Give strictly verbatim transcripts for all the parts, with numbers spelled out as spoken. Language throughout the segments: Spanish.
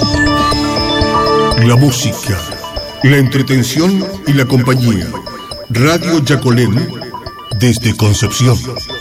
La música, la entretención y la compañía. Radio Yacolén, desde Concepción.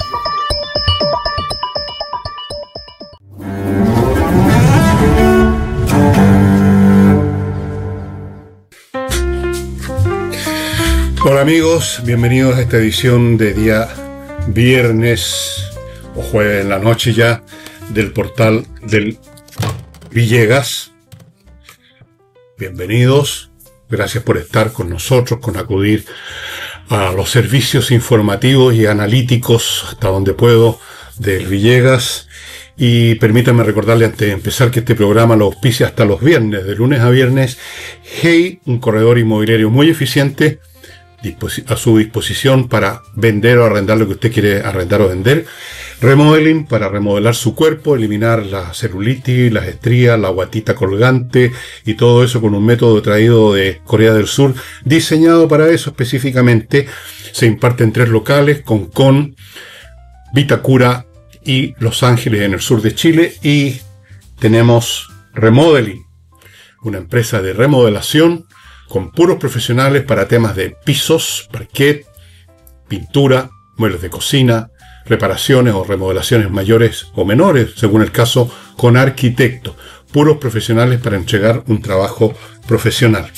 Hola amigos, bienvenidos a esta edición de día viernes o jueves en la noche ya del portal del Villegas. Bienvenidos, gracias por estar con nosotros, con acudir a los servicios informativos y analíticos hasta donde puedo del Villegas. Y permítanme recordarle antes de empezar que este programa lo auspicia hasta los viernes, de lunes a viernes, Hey, un corredor inmobiliario muy eficiente a su disposición para vender o arrendar lo que usted quiere arrendar o vender. Remodeling, para remodelar su cuerpo, eliminar la celulitis, las estrías, la guatita colgante y todo eso con un método traído de Corea del Sur, diseñado para eso específicamente. Se imparte en tres locales: Concón, Vitacura y Los Ángeles en el sur de Chile. Y tenemos Remodeling, una empresa de remodelación con puros profesionales para temas de pisos, parquet, pintura, muebles de cocina, reparaciones o remodelaciones mayores o menores, según el caso, con arquitecto. Puros profesionales para entregar un trabajo profesional.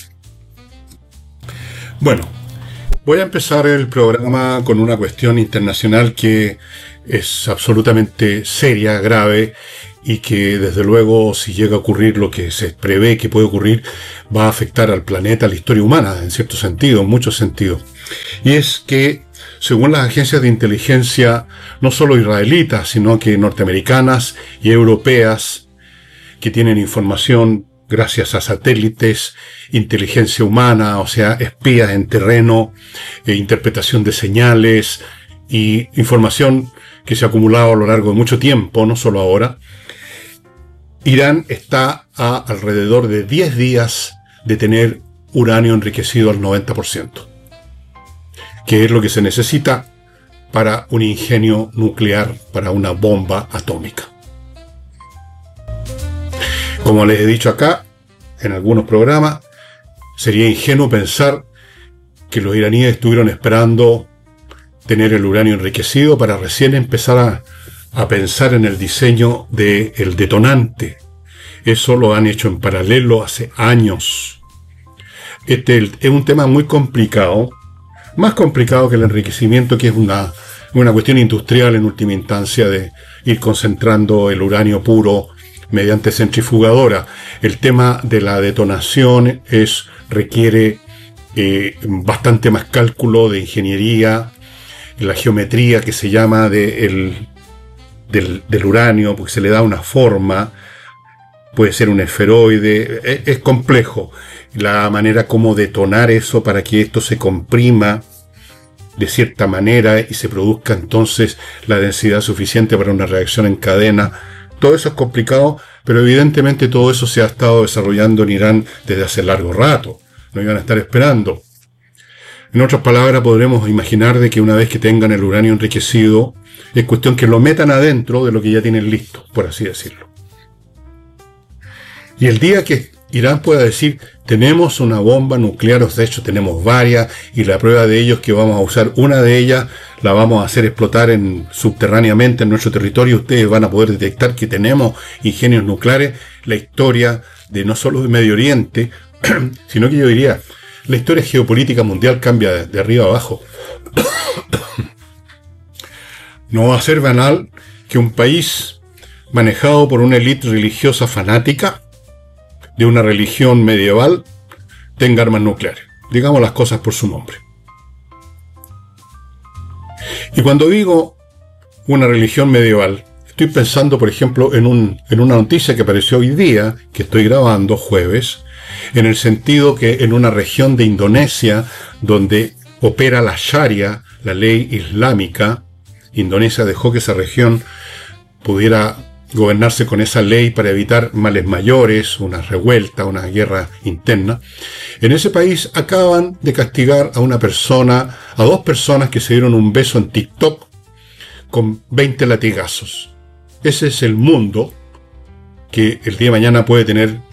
Bueno, voy a empezar el programa con una cuestión internacional que es absolutamente seria, grave, y que desde luego, si llega a ocurrir lo que se prevé que puede ocurrir, va a afectar al planeta, a la historia humana, en cierto sentido, en muchos sentidos. Y es que, según las agencias de inteligencia, no solo israelitas, sino que norteamericanas y europeas, que tienen información gracias a satélites, inteligencia humana, o sea, espías en terreno, eh, interpretación de señales y información que se ha acumulado a lo largo de mucho tiempo, no solo ahora, Irán está a alrededor de diez días de tener uranio enriquecido al noventa por ciento, que es lo que se necesita para un ingenio nuclear, para una bomba atómica. Como les he dicho acá, en algunos programas, sería ingenuo pensar que los iraníes estuvieron esperando tener el uranio enriquecido para recién empezar a a pensar en el diseño del detonante. Eso lo han hecho en paralelo hace años. Este es un tema muy complicado, más complicado que el enriquecimiento, que es una, una cuestión industrial en última instancia, de ir concentrando el uranio puro mediante centrifugadora. El tema de la detonación es, requiere eh, bastante más cálculo de ingeniería, la geometría que se llama de el Del, del uranio, porque se le da una forma, puede ser un esferoide, es, es complejo la manera como detonar eso para que esto se comprima de cierta manera y se produzca entonces la densidad suficiente para una reacción en cadena. Todo eso es complicado, pero evidentemente todo eso se ha estado desarrollando en Irán desde hace largo rato, no iban a estar esperando. En otras palabras, podremos imaginar de que una vez que tengan el uranio enriquecido, es cuestión que lo metan adentro de lo que ya tienen listo, por así decirlo. Y el día que Irán pueda decir, tenemos una bomba nuclear, o de hecho tenemos varias, y la prueba de ello es que vamos a usar una de ellas, la vamos a hacer explotar en, subterráneamente en nuestro territorio, ustedes van a poder detectar que tenemos ingenios nucleares, la historia de no solo de Medio Oriente, sino que yo diría, la historia geopolítica mundial cambia de, de arriba a abajo. No va a ser banal que un país manejado por una élite religiosa fanática de una religión medieval tenga armas nucleares. Digamos las cosas por su nombre. Y cuando digo una religión medieval, estoy pensando, por ejemplo, en, un, en una noticia que apareció hoy día, que estoy grabando jueves, en el sentido que en una región de Indonesia donde opera la Sharia, la ley islámica, Indonesia dejó que esa región pudiera gobernarse con esa ley para evitar males mayores, una revuelta, una guerra interna. En ese país acaban de castigar a una persona, a dos personas que se dieron un beso en TikTok con veinte latigazos. Ese es el mundo que el día de mañana puede tener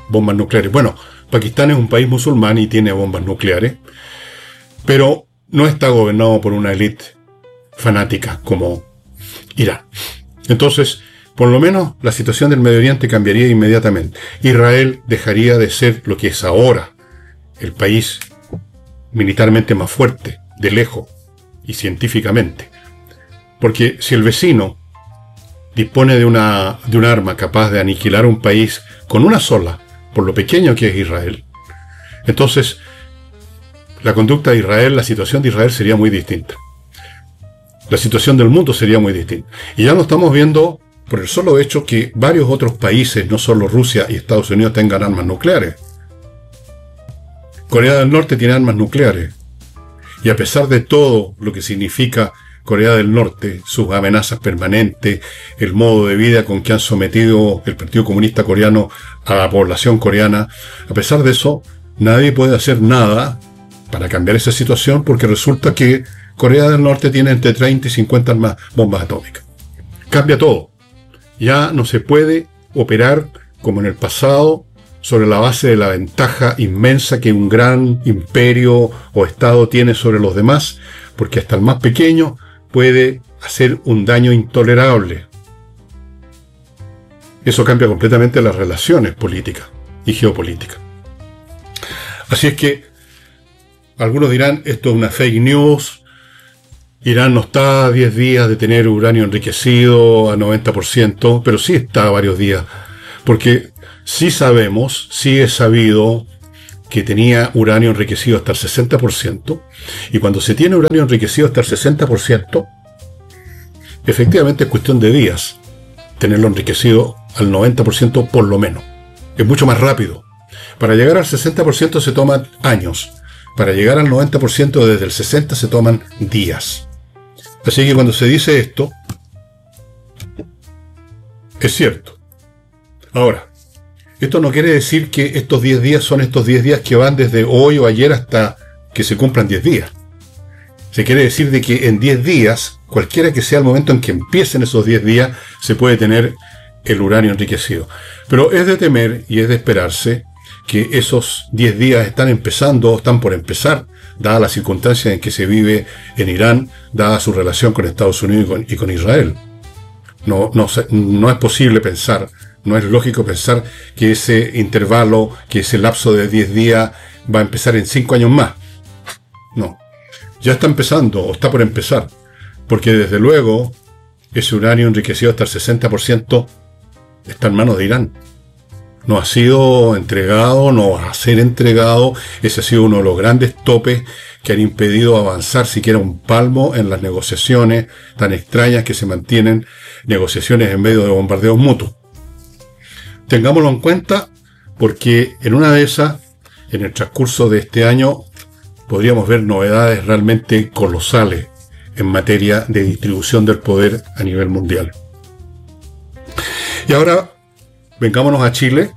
bombas nucleares. Bueno, Pakistán es un país musulmán y tiene bombas nucleares, pero no está gobernado por una élite fanática como Irán. Entonces, por lo menos la situación del Medio Oriente cambiaría inmediatamente. Israel dejaría de ser lo que es ahora, el país militarmente más fuerte, de lejos y científicamente. Porque si el vecino dispone de una, de un arma capaz de aniquilar un país con una sola, por lo pequeño que es Israel, entonces la conducta de Israel, la situación de Israel sería muy distinta. La situación del mundo sería muy distinta. Y ya lo estamos viendo por el solo hecho que varios otros países, no solo Rusia y Estados Unidos, tengan armas nucleares. Corea del Norte tiene armas nucleares. Y a pesar de todo lo que significa Corea del Norte, sus amenazas permanentes, el modo de vida con que han sometido el Partido Comunista Coreano a la población coreana, a pesar de eso, nadie puede hacer nada para cambiar esa situación, porque resulta que Corea del Norte tiene entre treinta y cincuenta armas, bombas atómicas. Cambia todo. Ya no se puede operar como en el pasado sobre la base de la ventaja inmensa que un gran imperio o estado tiene sobre los demás, porque hasta el más pequeño puede hacer un daño intolerable. Eso cambia completamente las relaciones políticas y geopolíticas. Así es que algunos dirán, esto es una fake news, Irán no está a diez días de tener uranio enriquecido a noventa por ciento, pero sí está a varios días, porque sí sabemos, sí es sabido que tenía uranio enriquecido hasta el sesenta por ciento, y cuando se tiene uranio enriquecido hasta el sesenta por ciento, efectivamente es cuestión de días tenerlo enriquecido al noventa por ciento por lo menos. Es mucho más rápido. Para llegar al sesenta por ciento se toman años. Para llegar al noventa por ciento desde el sesenta se toman días. Así que cuando se dice esto, es cierto. Ahora, esto no quiere decir que estos diez días son estos diez días que van desde hoy o ayer hasta que se cumplan diez días. Se quiere decir de que en diez días, cualquiera que sea el momento en que empiecen esos diez días, se puede tener el uranio enriquecido. Pero es de temer y es de esperarse que esos diez días están empezando, están por empezar, dadas las circunstancias en que se vive en Irán, dada su relación con Estados Unidos y con, y con Israel. No, no, no es posible pensar, no es lógico pensar que ese intervalo, que ese lapso de diez días va a empezar en cinco años más. No, ya está empezando o está por empezar, porque desde luego ese uranio enriquecido hasta el sesenta por ciento está en manos de Irán. No ha sido entregado, no va a ser entregado. Ese ha sido uno de los grandes topes que han impedido avanzar siquiera un palmo en las negociaciones tan extrañas que se mantienen, negociaciones en medio de bombardeos mutuos. Tengámoslo en cuenta, porque en una de esas, en el transcurso de este año, podríamos ver novedades realmente colosales en materia de distribución del poder a nivel mundial. Y ahora, vengámonos a Chile,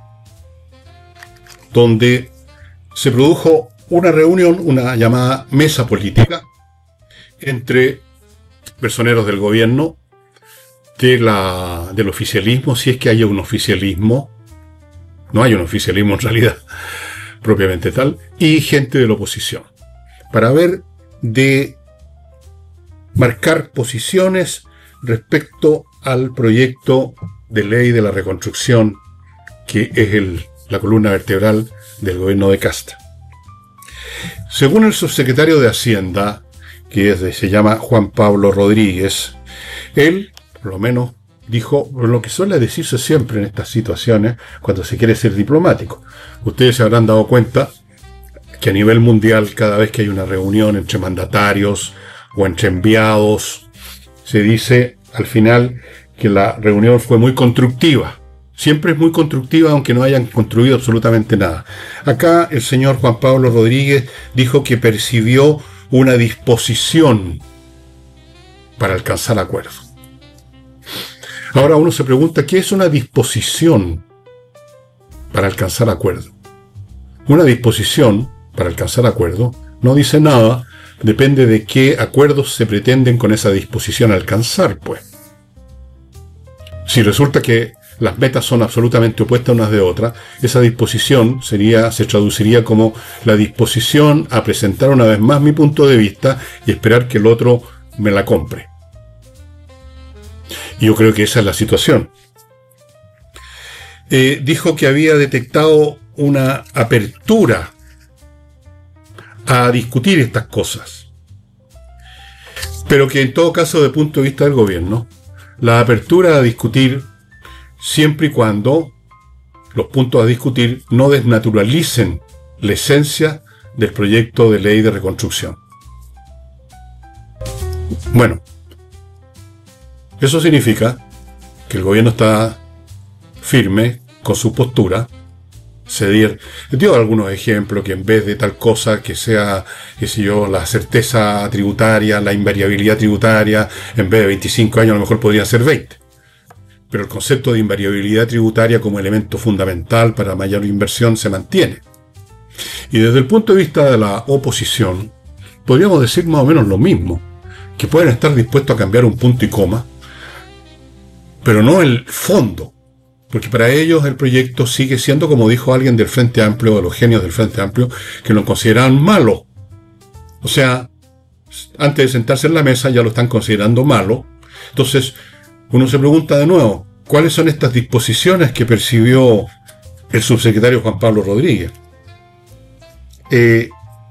donde se produjo una reunión, una llamada mesa política, entre personeros del gobierno, de la, del oficialismo, si es que hay un oficialismo, no hay un oficialismo en realidad, propiamente tal, y gente de la oposición, para ver de marcar posiciones respecto al proyecto de ley de la reconstrucción, que es el, la columna vertebral del gobierno de Casta. Según el subsecretario de Hacienda, que es de, se llama Juan Pablo Rodríguez, él, por lo menos, dijo lo que suele decirse siempre en estas situaciones cuando se quiere ser diplomático. Ustedes se habrán dado cuenta que a nivel mundial, cada vez que hay una reunión entre mandatarios o entre enviados, se dice al final que la reunión fue muy constructiva. Siempre es muy constructiva, aunque no hayan construido absolutamente nada. Acá el señor Juan Pablo Rodríguez dijo que percibió una disposición para alcanzar acuerdos. Ahora uno se pregunta, ¿qué es una disposición para alcanzar acuerdo? Una disposición para alcanzar acuerdo no dice nada, depende de qué acuerdos se pretenden con esa disposición alcanzar, pues. Si resulta que las metas son absolutamente opuestas unas de otras, esa disposición sería, se traduciría como la disposición a presentar una vez más mi punto de vista y esperar que el otro me la compre. Y yo creo que esa es la situación. Eh, dijo que había detectado una apertura a discutir estas cosas, pero que en todo caso, desde el punto de vista del gobierno, la apertura a discutir siempre y cuando los puntos a discutir no desnaturalicen la esencia del proyecto de ley de reconstrucción. Bueno, eso significa que el gobierno está firme con su postura. Se dio, dio algunos ejemplos que en vez de tal cosa que sea, qué sé yo, la certeza tributaria, la invariabilidad tributaria, en vez de veinticinco años a lo mejor podrían ser veinte. Pero el concepto de invariabilidad tributaria como elemento fundamental para mayor inversión se mantiene. Y desde el punto de vista de la oposición, podríamos decir más o menos lo mismo, que pueden estar dispuestos a cambiar un punto y coma, pero no el fondo. Porque para ellos el proyecto sigue siendo, como dijo alguien del Frente Amplio, de los genios del Frente Amplio, que lo consideran malo. O sea, antes de sentarse en la mesa ya lo están considerando malo. Entonces, uno se pregunta de nuevo, ¿cuáles son estas disposiciones que percibió el subsecretario Juan Pablo Rodríguez? Eh,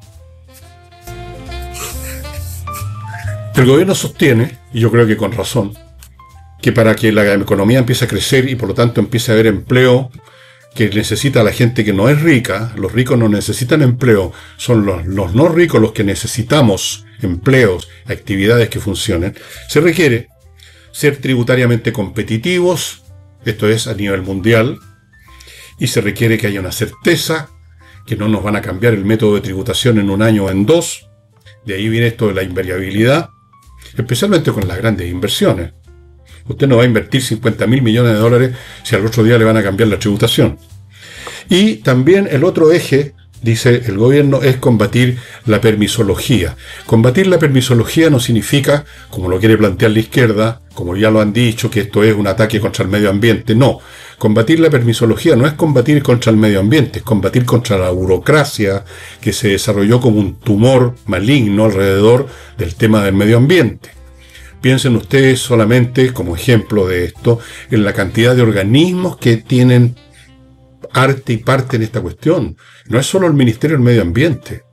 el gobierno sostiene, y yo creo que con razón, que para que la economía empiece a crecer y por lo tanto empiece a haber empleo que necesita la gente que no es rica, los ricos no necesitan empleo, son los, los no ricos los que necesitamos empleos, actividades que funcionen, se requiere ser tributariamente competitivos, esto es a nivel mundial, y se requiere que haya una certeza, que no nos van a cambiar el método de tributación en un año o en dos, de ahí viene esto de la invariabilidad, especialmente con las grandes inversiones. Usted no va a invertir cincuenta mil millones de dólares si al otro día le van a cambiar la tributación. Y también el otro eje, dice el gobierno, es combatir la permisología. Combatir la permisología no significa, como lo quiere plantear la izquierda, como ya lo han dicho, que esto es un ataque contra el medio ambiente. No, combatir la permisología no es combatir contra el medio ambiente, es combatir contra la burocracia que se desarrolló como un tumor maligno alrededor del tema del medio ambiente. Piensen ustedes solamente, como ejemplo de esto, en la cantidad de organismos que tienen arte y parte en esta cuestión. No es solo el Ministerio del Medio Ambiente.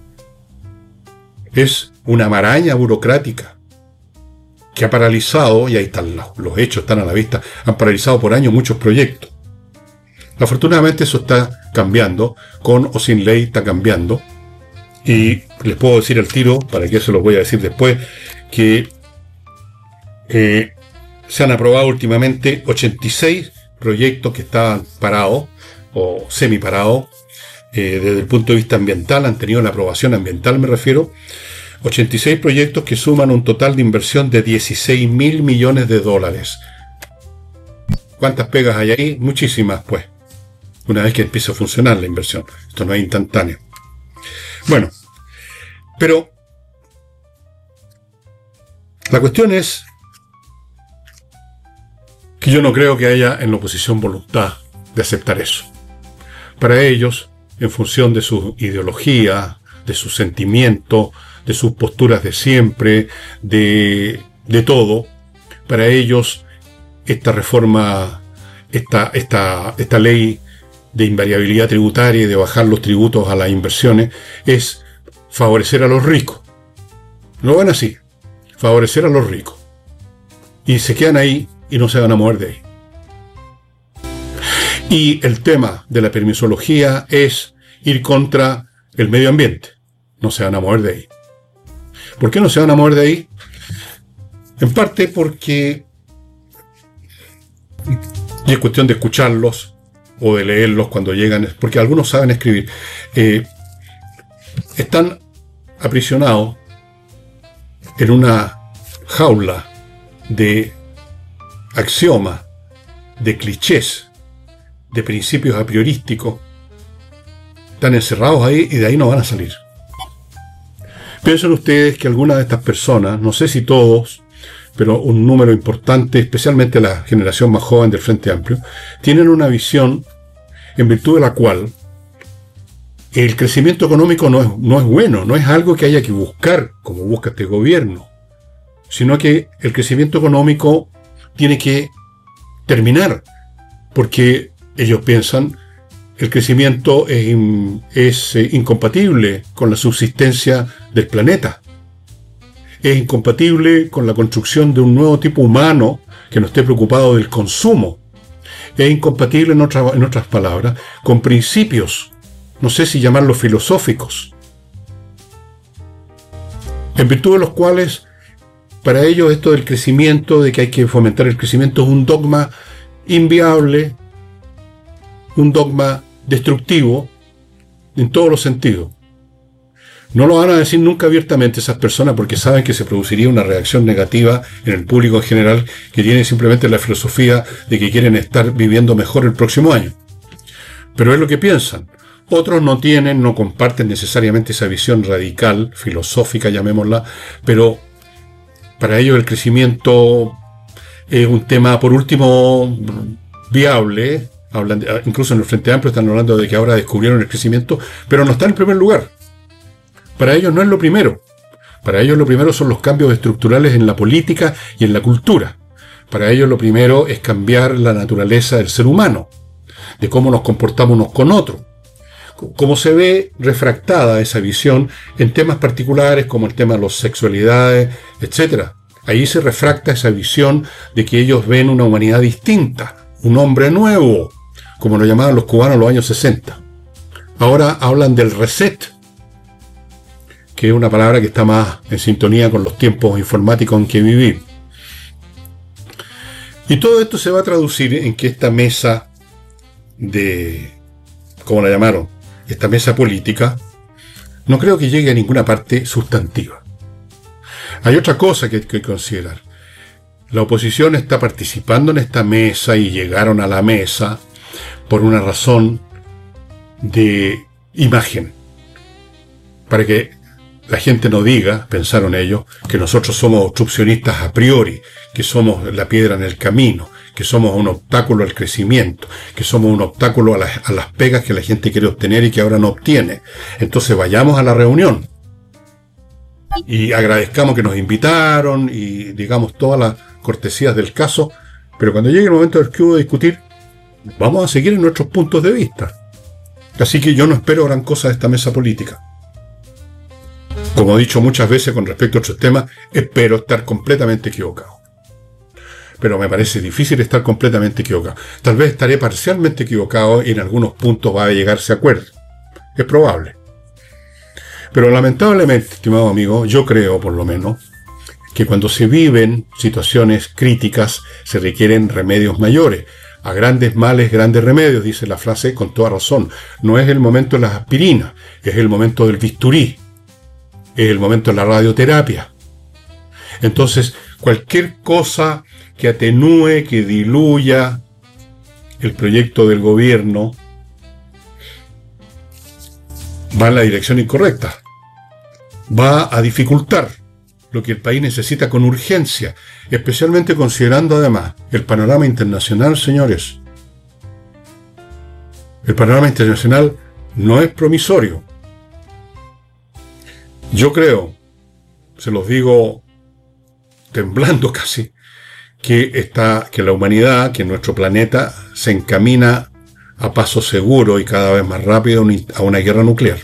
Es una maraña burocrática que ha paralizado, y ahí están los, los hechos, están a la vista, han paralizado por años muchos proyectos. Afortunadamente eso está cambiando, con o sin ley está cambiando. Y les puedo decir al tiro, para que se los voy a decir después, que Eh, se han aprobado últimamente ochenta y seis proyectos que estaban parados o semiparados eh, desde el punto de vista ambiental, han tenido la aprobación ambiental, me refiero, ochenta y seis proyectos que suman un total de inversión de dieciséis mil millones de dólares. ¿Cuántas pegas hay ahí? Muchísimas, pues, una vez que empiece a funcionar la inversión. Esto no es instantáneo. Bueno, pero la cuestión es que yo no creo que haya en la oposición voluntad de aceptar eso. Para ellos, en función de su ideología, de su sentimiento, de sus posturas de siempre, de, de todo, para ellos esta reforma, esta, esta, esta ley de invariabilidad tributaria y de bajar los tributos a las inversiones es favorecer a los ricos. Lo ven así, favorecer a los ricos. Y se quedan ahí y no se van a mover de ahí. Y el tema de la permisología es ir contra el medio ambiente. No se van a mover de ahí. ¿Por qué no se van a mover de ahí? En parte porque, y es cuestión de escucharlos o de leerlos cuando llegan, porque algunos saben escribir, eh, están aprisionados en una jaula de axiomas, de clichés, de principios a priorísticos. Están encerrados ahí y de ahí no van a salir. Piensen ustedes que algunas de estas personas, no sé si todos, pero un número importante, especialmente la generación más joven del Frente Amplio, tienen una visión en virtud de la cual el crecimiento económico no es, no es bueno, no es algo que haya que buscar, como busca este gobierno, sino que el crecimiento económico tiene que terminar, porque ellos piensan el crecimiento es, es eh, incompatible con la subsistencia del planeta. Es incompatible con la construcción de un nuevo tipo humano que no esté preocupado del consumo. Es incompatible, en, otra, en otras palabras, con principios, no sé si llamarlos filosóficos, en virtud de los cuales para ellos esto del crecimiento, de que hay que fomentar el crecimiento, es un dogma inviable, un dogma destructivo en todos los sentidos. No lo van a decir nunca abiertamente esas personas porque saben que se produciría una reacción negativa en el público en general que tiene simplemente la filosofía de que quieren estar viviendo mejor el próximo año. Pero es lo que piensan. Otros no tienen, no comparten necesariamente esa visión radical, filosófica, llamémosla, pero para ellos el crecimiento es un tema, por último, viable. Hablan de, incluso en el Frente Amplio están hablando de que ahora descubrieron el crecimiento, pero no está en primer lugar. Para ellos no es lo primero. Para ellos lo primero son los cambios estructurales en la política y en la cultura. Para ellos lo primero es cambiar la naturaleza del ser humano, de cómo nos comportamos unos con otros. Cómo se ve refractada esa visión en temas particulares como el tema de las sexualidades, etcétera. Ahí se refracta esa visión de que ellos ven una humanidad distinta, un hombre nuevo, como lo llamaban los cubanos en los años sesenta. Ahora hablan del reset, que es una palabra que está más en sintonía con los tiempos informáticos en que vivimos. Y todo esto se va a traducir en que esta mesa de, ¿cómo la llamaron? Esta mesa política, no creo que llegue a ninguna parte sustantiva. Hay otra cosa que hay que considerar. La oposición está participando en esta mesa y llegaron a la mesa por una razón de imagen. Para que la gente no diga, pensaron ellos, que nosotros somos obstruccionistas a priori, que somos la piedra en el camino, que somos un obstáculo al crecimiento, que somos un obstáculo a las, a las pegas que la gente quiere obtener y que ahora no obtiene. Entonces vayamos a la reunión y agradezcamos que nos invitaron y digamos todas las cortesías del caso, pero cuando llegue el momento del que hubo de discutir, vamos a seguir en nuestros puntos de vista. Así que yo no espero gran cosa de esta mesa política. Como he dicho muchas veces con respecto a otros temas, espero estar completamente equivocado. Pero me parece difícil estar completamente equivocado. Tal vez estaré parcialmente equivocado y en algunos puntos va a llegarse a acuerdo. Es probable. Pero lamentablemente, estimado amigo, yo creo por lo menos que cuando se viven situaciones críticas se requieren remedios mayores. A grandes males, grandes remedios, dice la frase con toda razón. No es el momento de las aspirinas, es el momento del bisturí, es el momento de la radioterapia. Entonces, cualquier cosa que atenúe, que diluya el proyecto del gobierno va en la dirección incorrecta. Va a dificultar lo que el país necesita con urgencia, especialmente considerando además el panorama internacional, señores. El panorama internacional no es promisorio. Yo creo, se los digo temblando casi, que, está, que la humanidad, que nuestro planeta se encamina a paso seguro y cada vez más rápido a una guerra nuclear.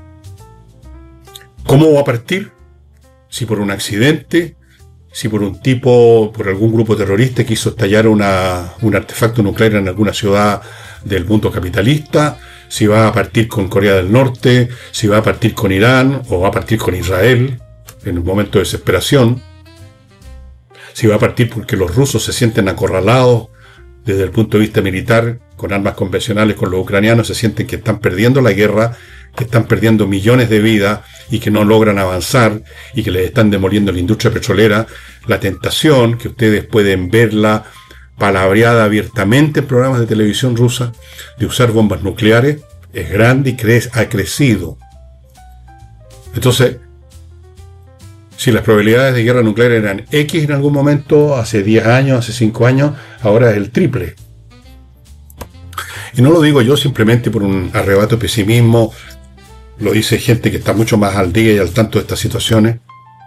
¿Cómo va a partir? Si por un accidente, si por un tipo, por algún grupo terrorista que hizo estallar una, un artefacto nuclear en alguna ciudad del mundo capitalista, si va a partir con Corea del Norte, si va a partir con Irán o va a partir con Israel en un momento de desesperación, si va a partir porque los rusos se sienten acorralados desde el punto de vista militar con armas convencionales con los ucranianos, se sienten que están perdiendo la guerra, que están perdiendo millones de vidas y que no logran avanzar y que les están demoliendo la industria petrolera. La tentación, que ustedes pueden verla palabreada abiertamente en programas de televisión rusa, de usar bombas nucleares, es grande y cre- ha crecido. Entonces, Si las probabilidades de guerra nuclear eran X en algún momento, hace diez años, hace cinco años, ahora es el triple. Y no lo digo yo simplemente por un arrebato de pesimismo, lo dice gente que está mucho más al día y al tanto de estas situaciones.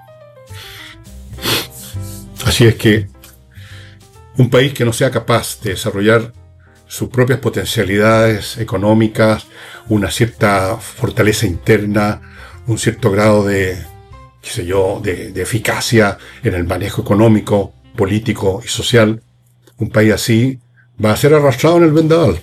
Así es que un país que no sea capaz de desarrollar sus propias potencialidades económicas, una cierta fortaleza interna, un cierto grado de, qué sé yo, de, de eficacia en el manejo económico, político y social, un país así va a ser arrastrado en el vendaval.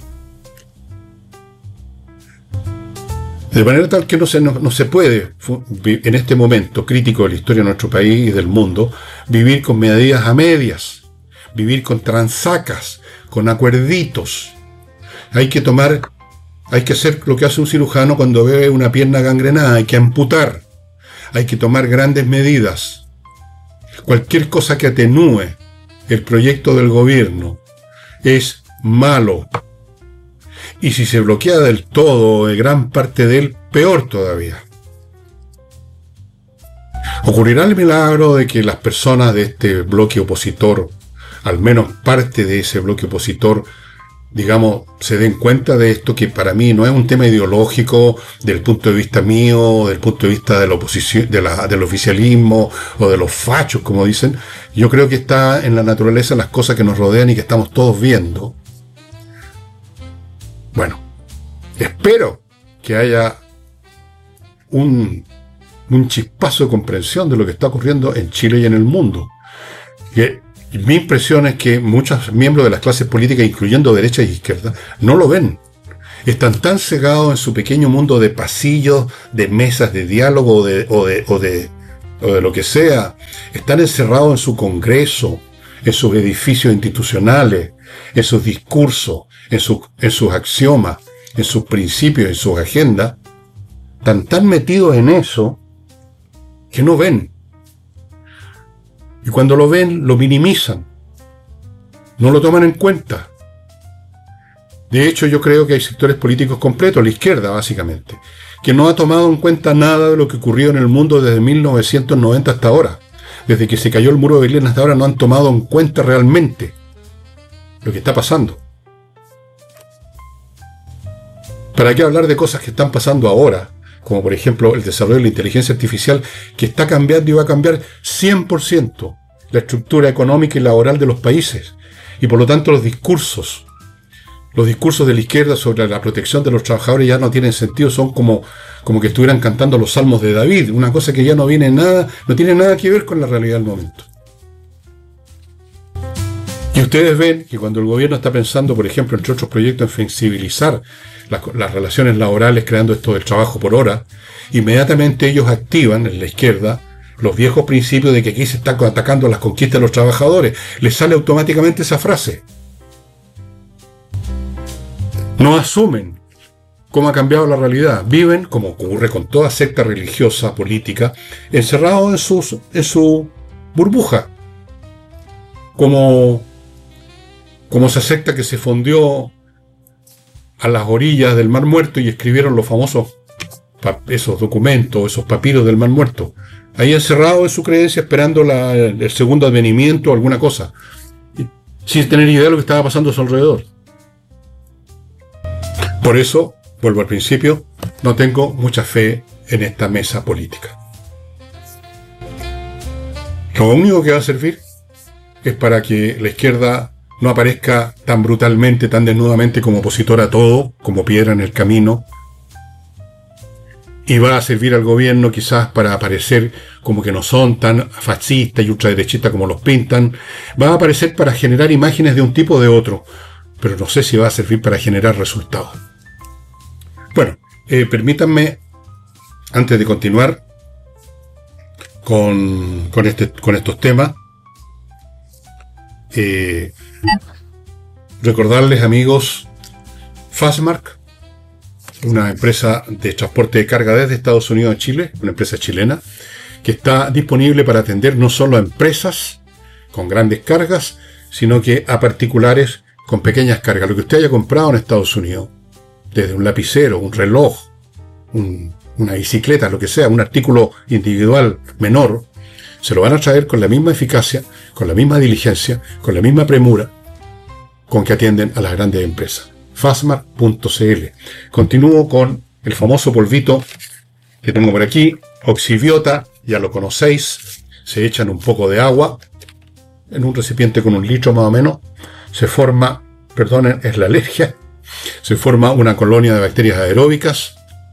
De manera tal que no se, no, no se puede, en este momento crítico de la historia de nuestro país y del mundo, vivir con medidas a medias, vivir con transacas, con acuerditos. Hay que tomar, hay que hacer lo que hace un cirujano cuando ve una pierna gangrenada, hay que amputar, hay que tomar grandes medidas. Cualquier cosa que atenúe el proyecto del gobierno es malo. Y si se bloquea del todo, de gran parte de él, peor todavía. Ocurrirá el milagro de que las personas de este bloque opositor, al menos parte de ese bloque opositor, digamos, se den cuenta de esto, que para mí no es un tema ideológico del punto de vista mío, del punto de vista de la oposición, de la, del oficialismo o de los fachos, como dicen. Yo creo que está en la naturaleza las cosas que nos rodean y que estamos todos viendo. Bueno, espero que haya un, un chispazo de comprensión de lo que está ocurriendo en Chile y en el mundo. Que mi impresión es que muchos miembros de las clases políticas, incluyendo derecha e izquierda, no lo ven. Están tan cegados en su pequeño mundo de pasillos, de mesas de diálogo o de, o de, o de, o de lo que sea. Están encerrados en su congreso, en sus edificios institucionales, en sus discursos, en, su, en sus axiomas, en sus principios, en sus agendas. Están tan metidos en eso que no ven. Y cuando lo ven, lo minimizan. No lo toman en cuenta. De hecho, yo creo que hay sectores políticos completos, la izquierda básicamente, que no ha tomado en cuenta nada de lo que ocurrió en el mundo desde mil novecientos noventa hasta ahora. Desde que se cayó el muro de Berlín hasta ahora no han tomado en cuenta realmente lo que está pasando. ¿Para qué hablar de cosas que están pasando ahora? Como por ejemplo el desarrollo de la inteligencia artificial, que está cambiando y va a cambiar cien por ciento la estructura económica y laboral de los países. Y por lo tanto los discursos, los discursos de la izquierda sobre la protección de los trabajadores ya no tienen sentido, son como, como que estuvieran cantando los salmos de David, una cosa que ya no viene nada, no tiene nada que ver con la realidad del momento. Y ustedes ven que cuando el gobierno está pensando, por ejemplo, entre otros proyectos, en flexibilizar las, las relaciones laborales, creando esto del trabajo por hora, inmediatamente ellos activan, en la izquierda, los viejos principios de que aquí se está atacando las conquistas de los trabajadores. Les sale automáticamente esa frase. No asumen cómo ha cambiado la realidad. Viven, como ocurre con toda secta religiosa, política, encerrados en, sus, en su burbuja. Como, como esa secta que se fundió a las orillas del Mar Muerto y escribieron los famosos esos documentos, esos papiros del Mar Muerto. Ahí encerrado en su creencia, esperando la, el segundo advenimiento o alguna cosa, sin tener idea de lo que estaba pasando a su alrededor. Por eso, vuelvo al principio, no tengo mucha fe en esta mesa política. Lo único que va a servir es para que la izquierda no aparezca tan brutalmente, tan desnudamente como opositora a todo, como piedra en el camino, y va a servir al gobierno quizás para aparecer como que no son tan fascistas y ultraderechistas como los pintan. Va a aparecer para generar imágenes de un tipo o de otro, pero no sé si va a servir para generar resultados. Bueno, eh, permítanme, antes de continuar con, con, este, con estos temas, eh, recordarles, amigos, Fastmark, una empresa de transporte de carga desde Estados Unidos a Chile, una empresa chilena, que está disponible para atender no solo a empresas con grandes cargas, sino que a particulares con pequeñas cargas. Lo que usted haya comprado en Estados Unidos, desde un lapicero, un reloj, un, una bicicleta, lo que sea, un artículo individual menor, se lo van a traer con la misma eficacia, con la misma diligencia, con la misma premura con que atienden a las grandes empresas. Fastmark punto c l. Continúo con el famoso polvito que tengo por aquí, Oxibiota, ya lo conocéis, se echan un poco de agua en un recipiente con un litro más o menos, se forma, perdonen, es la alergia, se forma una colonia de bacterias aeróbicas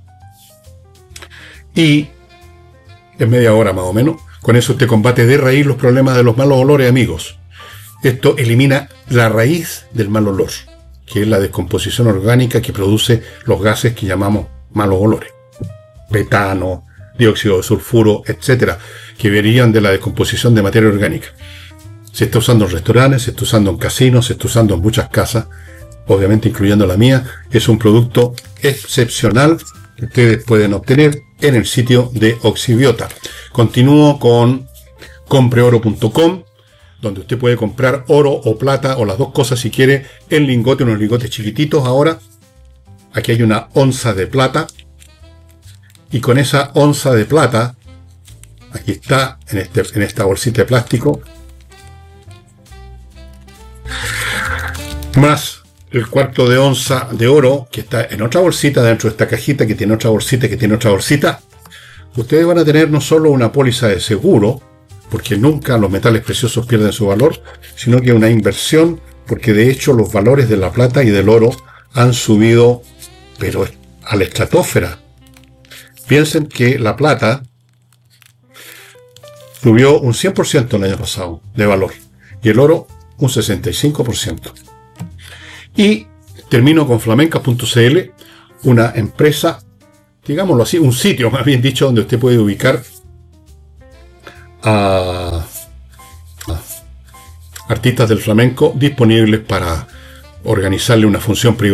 y en media hora más o menos, con eso usted combate de raíz los problemas de los malos olores, amigos. Esto elimina la raíz del mal olor, que es la descomposición orgánica que produce los gases que llamamos malos olores. Betano, dióxido de sulfuro, etcétera, que venían de la descomposición de materia orgánica. Se está usando en restaurantes, se está usando en casinos, se está usando en muchas casas, obviamente incluyendo la mía. Es un producto excepcional que ustedes pueden obtener en el sitio de Oxibiota. Continúo con compre oro punto com, donde usted puede comprar oro o plata o las dos cosas si quiere en lingote, unos lingotes chiquititos. Ahora aquí hay una onza de plata y con esa onza de plata, aquí está en, este, en esta bolsita de plástico, más el cuarto de onza de oro que está en otra bolsita dentro de esta cajita, que tiene otra bolsita, que tiene otra bolsita. Ustedes van a tener no solo una póliza de seguro, porque nunca los metales preciosos pierden su valor, sino que una inversión, porque de hecho los valores de la plata y del oro han subido, pero a la estratosfera. Piensen que la plata subió un cien por ciento el año pasado de valor y el oro un sesenta y cinco por ciento. Y termino con flamencas punto c l, una empresa, digámoslo así, un sitio más bien dicho, donde usted puede ubicar a, a artistas del flamenco disponibles para organizarle una función privada